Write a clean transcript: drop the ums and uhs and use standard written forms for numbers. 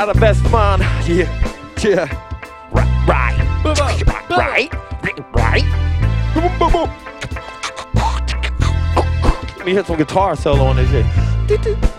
the best man. Yeah, yeah. Right. Boom, boom, boom. Let me hit some guitar solo on this shit.